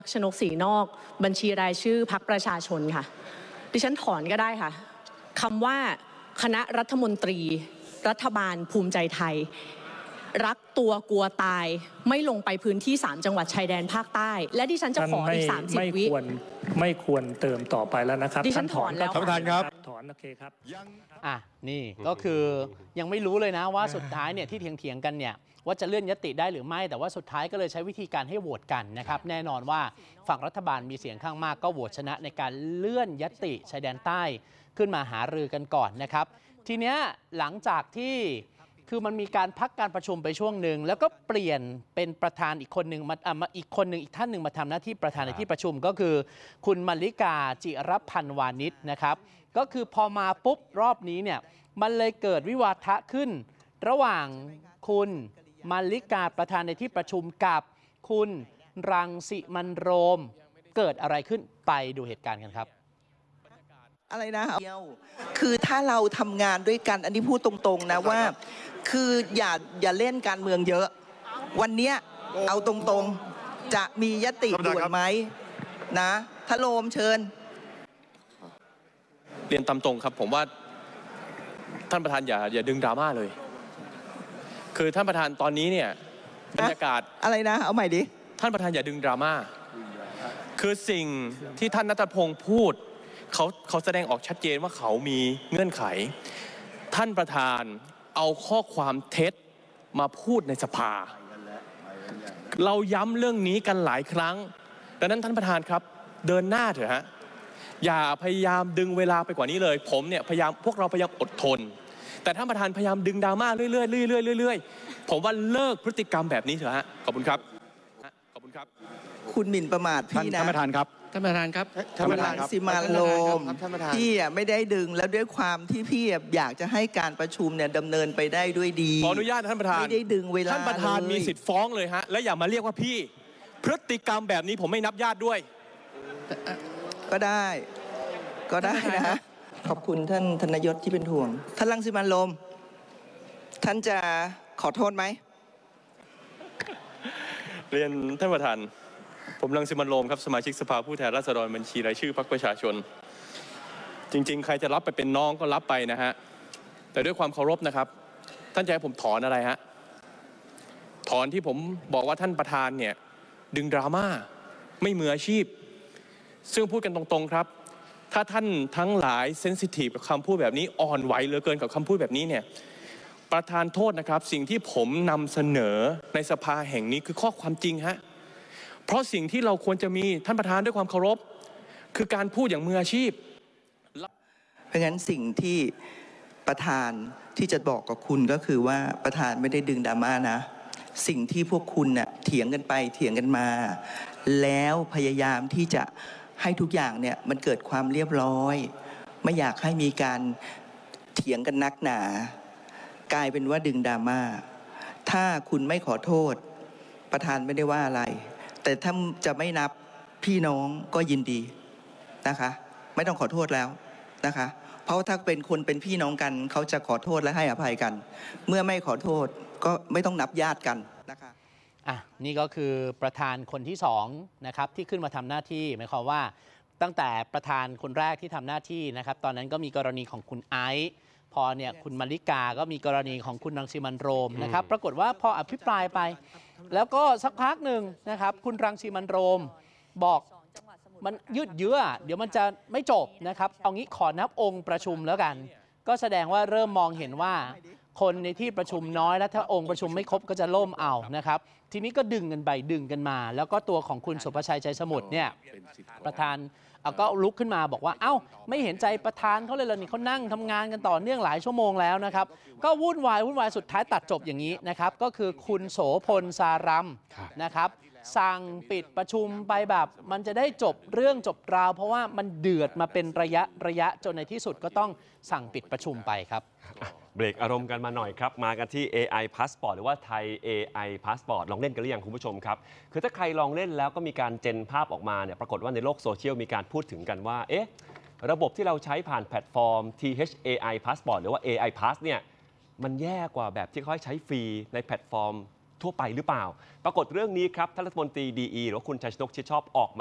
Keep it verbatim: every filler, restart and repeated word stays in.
ชนกศรีนอกบัญชีรายชื่อพรรคประชาชนค่ะดิฉันถอนก็ได้ค่ะคำว่าคณะรัฐมนตรีรัฐบาลภูมิใจไทยรักตัวกลัวตายไม่ลงไปพื้นที่สามจังหวัดชายแดนภาคใต้และดิฉันจะขออีกสามสิบวิไม่ควรไม่ควรเติมต่อไปแล้วนะครับดิฉันถอนแล้วท่านประธานครับถอนโอเคครับอ่ะนี่ก็คือยังไม่รู้เลยนะว่าสุดท้ายเนี่ยที่เถียงๆกันเนี่ยว่าจะเลื่อนยติได้หรือไม่แต่ว่าสุดท้ายก็เลยใช้วิธีการให้โหวตกันนะครับแน่นอนว่าฝั่งรัฐบาลมีเสียงข้างมากก็โหวตชนะในการเลื่อนยติชายแดนใต้ขึ้นมาหารือกันก่อนนะครับทีเนี้ยหลังจากที่คือมันมีการพักการประชุมไปช่วงหนึ่งแล้วก็เปลี่ยนเป็นประธานอีกคนหนึ่งมาอ่ะมาอีกคนหนึ่งอีกท่านหนึ่งมาทำหน้าที่ประธานในที่ประชุมก็คือคุณมลิกาจิรพันธ์วานิชนะครับก็คือพอมาปุ๊บรอบนี้เนี่ยมันเลยเกิดวิวาทะขึ้นระหว่างคุณมลิกาประธานในที่ประชุมกับคุณรังสิมันต์โรมเกิดอะไรขึ้นไปดูเหตุการณ์กันครับอะไรนะคือถ้าเราทำงานด้วยกันอันนี้พูดตรงๆนะว่าคืออย่าอย่าเล่นการเมืองเยอะวันนี้เอาตรงๆจะมียติด่วนไหมนะทะโลมเชิญเรียนตามตรงครับผมว่าท่านประธานอย่าอย่าดึงดราม่าเลยคือท่านประธานตอนนี้เนี่ยบรรยากาศอะไรนะเอาใหม่ดิท่านประธานอย่าดึงดราม่าคือสิ่งที่ท่านณัฐพงศ์พูดเขาเขาแสดงออกชัดเจนว่าเขามีเงื่อนไขท่านประธานเอาข้อความเท็จมาพูดในสภาเราย้ำเรื่องนี้กันหลายครั้งดังนั้นท่านประธานครับเดินหน้าเถอะฮะอย่าพยายามดึงเวลาไปกว่านี้เลยผมเนี่ยพยายามพวกเราพยายามอดทนแต่ท่านประธานพยายามดึงดราม่าเรื่อยๆเรื่อยๆเรื่อยๆผมว่าเลิกพฤติกรรมแบบนี้เถอะฮะขอบคุณครับขอบคุณครับคุณหมิ่นประมาทพี่นะท่านประธานครับท่านประธานครับท่านประธานสิมาโลมพี่อ่ะไม่ได้ดึงแล้วด้วยความที่พี่อยากจะให้การประชุมเนี่ยดำเนินไปได้ด้วยดีขออนุญาตท่านประธานไม่ได้ดึงเวลาท่านประธานมีสิทธิ์ฟ้องเลยฮะและอย่ามาเรียกว่าพี่พฤติกรรมแบบนี้ผมไม่นับญาติด้วยก็ได้ก็ได้นะขอบคุณท่านธนยศที่เป็นห่วงท่านรังสิมันต์โรมท่านจะขอโทษไหมเรียนท่านประธานผมรังสิมันต์โรมครับสมาชิกสภาผู้แทนราษฎรบัญชีรายชื่อพรรคประชาชนจริงๆใครจะรับไปเป็นน้องก็รับไปนะฮะแต่ด้วยความเคารพนะครับท่านจะให้ผมถอนอะไรฮะถอนที่ผมบอกว่าท่านประธานเนี่ยดึงดราม่าไม่มืออาชีพซึ่งพูดกันตรงๆครับถ้าท่านทั้งหลายเซนซิทีฟกับคำพูดแบบนี้อ่อนไหวเหลือเกินกับคำพูดแบบนี้เนี่ยประธานโทษนะครับสิ่งที่ผมนำเสนอในสภาแห่งนี้คือข้อความจริงฮะเพราะสิ่งที่เราควรจะมีท่านประธานด้วยความเคารพคือการพูดอย่างมืออาชีพเพราะงั้นสิ่งที่ประธานที่จะบอกกับคุณก็คือว่าประธานไม่ได้ดึงดราม่านะสิ่งที่พวกคุณเน่ยเถียงกันไปเถียงกันมาแล้วพยายามที่จะให้ทุกอย่างเนี่ยมันเกิดความเรียบร้อยไม่อยากให้มีการเถียงกันนักหนากลายเป็นว่าดึงดราม่าถ้าคุณไม่ขอโทษประธานไม่ได้ว่าอะไรแต่ถ้าจะไม่นับพี่น้องก็ยินดีนะคะไม่ต้องขอโทษแล้วนะคะเพราะถ้าเป็นคนเป็นพี่น้องกันเขาจะขอโทษและให้อภัยกันเมื่อไม่ขอโทษก็ไม่ต้องนับญาติกันนะคะอ่ะนี่ก็คือประธานคนที่สองนะครับที่ขึ้นมาทำหน้าที่หมายความว่าตั้งแต่ประธานคนแรกที่ทำหน้าที่นะครับตอนนั้นก็มีกรณีของคุณไอซ์พอเนี่ยคุณมลิกาก็มีกรณีของคุณรังสิมันต์โรมนะครับปรากฏว่าพออภิปรายไปแล้วก็สักพักหนึ่งนะครับคุณรังสิมันต์โรมบอกมันยืดเยื้อเดี๋ยวมันจะไม่จบนะครับเอางี้ขอนับองค์ประชุมแล้วกันก็แสดงว่าเริ่มมองเห็นว่าคนในที่ประชุมน้อยแล้วถ้าองค์ประชุมไม่ครบก็จะล่มเอานะครับทีนี้ก็ดึงกันไปดึงกันมาแล้วก็ตัวของคุณสุภชัยใจสมุทรเนี่ยประธานเอาก็ลุกขึ้นมาบอกว่าเอ้าไม่เห็นใจประธานเขาเลยเหรอนี่เขานั่งทำงานกันต่อเนื่องหลายชั่วโมงแล้วนะครับก็วุ่นวายวุ่นวายสุดท้ายตัดจบอย่างนี้นะครับก็คือคุณโสพลสารัมนะครับสั่งปิดประชุมไปแบบมันจะได้จบเรื่องจบราวเพราะว่ามันเดือดมาเป็นระยะระยะจนในที่สุดก็ต้องสั่งปิดประชุมไปครับเบรกอารมณ์กันมาหน่อยครับมากันที่ เอ ไอ Passport หรือว่าไทย เอ ไอ Passport ลองเล่นกันหรือยังคุณผู้ชมครับคือถ้าใครลองเล่นแล้วก็มีการเจนภาพออกมาเนี่ยปรากฏว่าในโลกโซเชียลมีการพูดถึงกันว่าเอ๊ะระบบที่เราใช้ผ่านแพลตฟอร์ม ที เอช เอ ไอ Passport หรือว่า เอ ไอ Pass เนี่ยมันแย่กว่าแบบที่เขาให้ใช้ฟรีในแพลตฟอร์มทั่วไปหรือเปล่า ปรากฏเรื่องนี้ครับท่านรัฐมนตรีดีอีหรือว่าคุณชัยชนกชิดชอบออกมา